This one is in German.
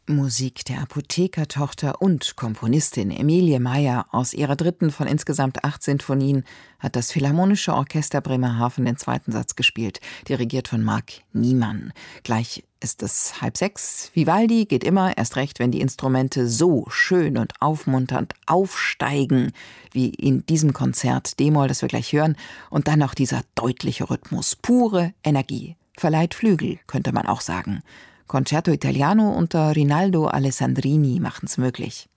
Musik der Apothekertochter und Komponistin Emilie Meyer. Aus ihrer dritten von insgesamt 8 Sinfonien hat das Philharmonische Orchester Bremerhaven den zweiten Satz gespielt, dirigiert von Marc Niemann. Gleich ist es 5:30. Vivaldi geht immer, erst recht, wenn die Instrumente so schön und aufmunternd aufsteigen, wie in diesem Konzert D-Moll, das wir gleich hören. Und dann noch dieser deutliche Rhythmus, pure Energie. Verleiht Flügel, könnte man auch sagen. Concerto Italiano unter Rinaldo Alessandrini machen's möglich.